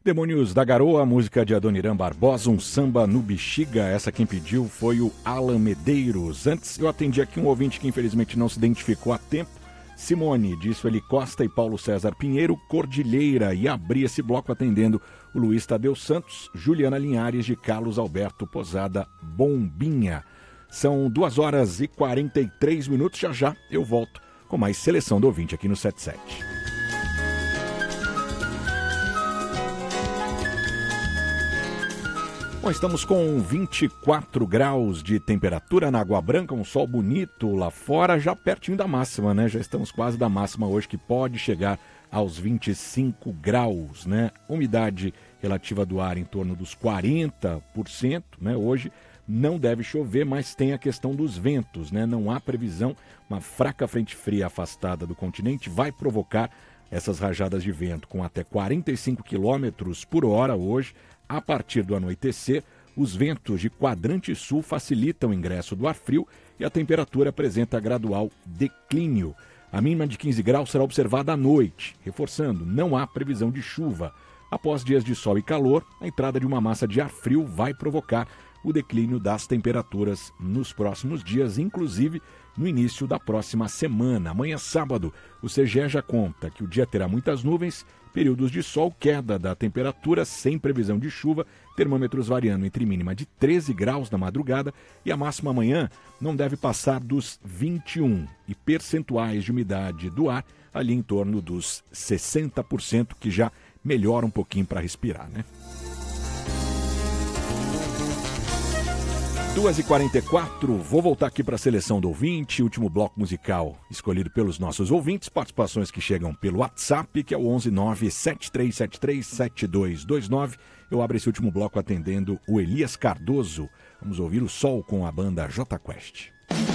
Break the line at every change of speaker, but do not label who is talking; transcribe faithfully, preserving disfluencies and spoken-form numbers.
Demônios da Garoa, música de Adoniran Barbosa, um samba no bexiga. Essa quem pediu foi o Alan Medeiros. Antes eu atendi aqui um ouvinte que infelizmente não se identificou a tempo. Simone, de Sueli Costa e Paulo César Pinheiro, Cordilheira. E abri esse bloco atendendo o Luiz Tadeu Santos, Juliana Linhares, de Carlos Alberto Posada, Bombinha. São duas horas e quarenta e três minutos. Já já eu volto com mais seleção do ouvinte aqui no setenta e sete. Bom, estamos com vinte e quatro graus de temperatura na Água Branca, um sol bonito lá fora, já pertinho da máxima, né? Já estamos quase da máxima hoje, que pode chegar aos vinte e cinco graus, né? Umidade relativa do ar em torno dos quarenta por cento, né? Hoje não deve chover, mas tem a questão dos ventos, né? Não há previsão, uma fraca frente fria afastada do continente vai provocar essas rajadas de vento com até quarenta e cinco quilômetros por hora hoje. A partir do anoitecer, os ventos de quadrante sul facilitam o ingresso do ar frio e a temperatura apresenta gradual declínio. A mínima de quinze graus será observada à noite. Reforçando, não há previsão de chuva. Após dias de sol e calor, a entrada de uma massa de ar frio vai provocar o declínio das temperaturas nos próximos dias, inclusive no início da próxima semana. Amanhã, sábado, o C G E já conta que o dia terá muitas nuvens, períodos de sol, queda da temperatura sem previsão de chuva, termômetros variando entre mínima de treze graus na madrugada e a máxima amanhã não deve passar dos vinte e um, e percentuais de umidade do ar ali em torno dos sessenta por cento, que já melhora um pouquinho para respirar, né? duas e quarenta e quatro, vou voltar aqui para a seleção do ouvinte, último bloco musical escolhido pelos nossos ouvintes, participações que chegam pelo WhatsApp, que é o onze nove sete três sete três sete dois dois nove. Eu abro esse último bloco atendendo o Elias Cardoso. Vamos ouvir o Sol com a banda J Quest.